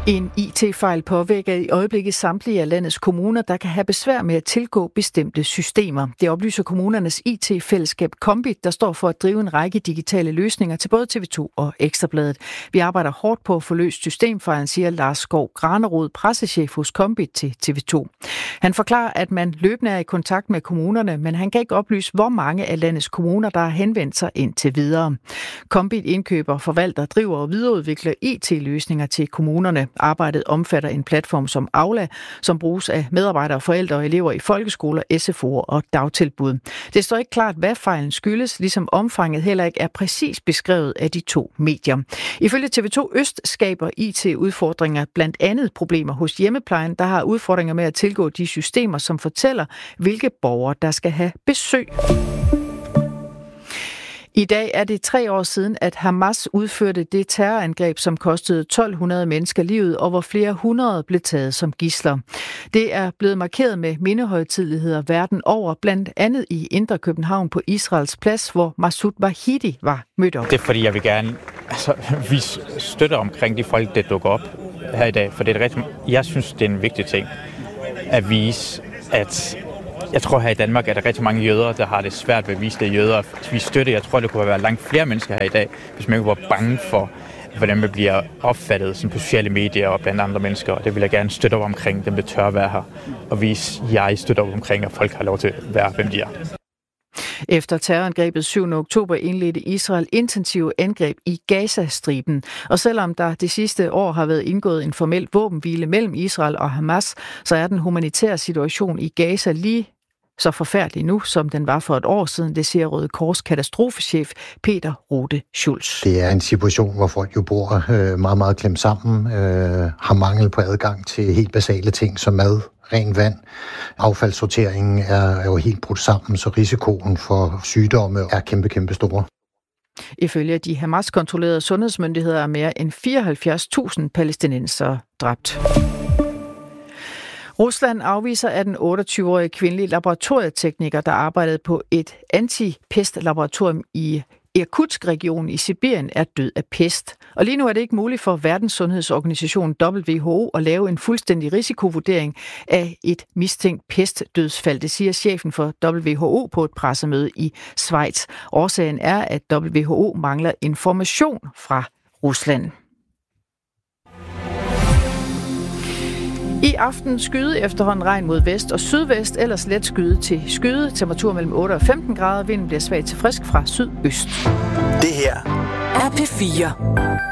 En IT-fejl påvirker i øjeblikket samtlige af landets kommuner, der kan have besvær med at tilgå bestemte systemer. Det oplyser kommunernes IT-fællesskab Kombit, der står for at drive en række digitale løsninger til både TV2 og Ekstrabladet. Vi arbejder hårdt på at få løst systemfejlen, siger Lars Skov Granerud, pressechef hos Kombit til TV2. Han forklarer, at man løbende er i kontakt med kommunerne, men han kan ikke oplyse, hvor mange af landets kommuner, der har henvendt sig indtil videre. Kombit indkøber, forvalter, driver og videreudvikler IT-løsninger til kommunerne. Arbejdet omfatter en platform som Aula, som bruges af medarbejdere, forældre og elever i folkeskoler, SFO'er og dagtilbud. Det står ikke klart, hvad fejlen skyldes, ligesom omfanget heller ikke er præcis beskrevet af de to medier. Ifølge TV2 Øst skaber IT-udfordringer blandt andet problemer hos hjemmeplejen, der har udfordringer med at tilgå de systemer, som fortæller, hvilke borgere der skal have besøg. I dag er det 3 år siden, at Hamas udførte det terrorangreb, som kostede 1200 mennesker livet, og hvor flere hundrede blev taget som gidsler. Det er blevet markeret med mindehøjtideligheder verden over, blandt andet i Indre København på Israels Plads, hvor Masoud Vahidi var mødt op. Det er fordi, jeg vil gerne vise støtte omkring de folk, der dukker op her i dag. For det er rigtig, jeg synes, det er en vigtig ting at vise, at jeg tror her i Danmark, at der er rigtig mange jøder, der har det svært ved at vise det jøder. Vi støtter, jeg tror, det kunne være langt flere mennesker her i dag, hvis man ikke var bange for, hvordan man bliver opfattet sådan på sociale medier og blandt andre mennesker. Og det vil jeg gerne støtte op omkring, dem der tør være her, og vise, at jeg støtter op omkring, at folk har lov til at være, hvem de er. Efter terrorangrebet 7. oktober indledte Israel intensive angreb i Gaza-striben. Og selvom der det sidste år har været indgået en formel våbenhvile mellem Israel og Hamas, så er den humanitære situation i Gaza lige så forfærdelig nu, som den var for et år siden, det siger Røde Kors katastrofechef Peter Rode Schulz. Det er en situation, hvor folk jo bor meget, meget klemt sammen, har mangel på adgang til helt basale ting som mad, rent vand. Affaldssorteringen er jo helt brudt sammen, så risikoen for sygdomme er kæmpe, kæmpe store. Ifølge de Hamas-kontrollerede sundhedsmyndigheder er mere end 74.000 palæstinensere dræbt. Rusland afviser, at den 28-årige kvindelige laboratorietekniker, der arbejdede på et antipestlaboratorium i Irkutsk-regionen i Sibirien, er død af pest. Og lige nu er det ikke muligt for Verdenssundhedsorganisationen WHO at lave en fuldstændig risikovurdering af et mistænkt pestdødsfald. Det siger chefen for WHO på et pressemøde i Schweiz. Årsagen er, at WHO mangler information fra Rusland. I aften skyde efterhånden regn mod vest og sydvest, ellers let skyde til skyde. Temperatur mellem 8 og 15 grader. Vinden bliver svag til frisk fra sydøst. Det her er P4.